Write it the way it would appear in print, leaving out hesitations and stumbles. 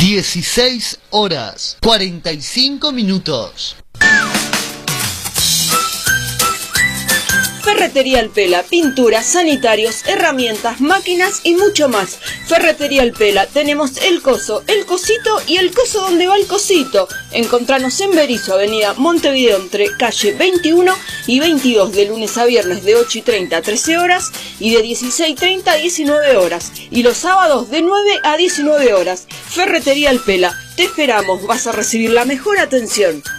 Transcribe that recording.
16 horas 45 minutos. Ferretería El Pela, pinturas, sanitarios, herramientas, máquinas y mucho más. Ferretería El Pela, tenemos el coso, el cosito y el coso donde va el cosito. Encontranos en Berisso, avenida Montevideo, entre calle 21 y 22, de lunes a viernes de 8:30 a 13 horas y de 16:30 a 19 horas. Y los sábados de 9 a 19 horas. Ferretería El Pela, te esperamos, vas a recibir la mejor atención.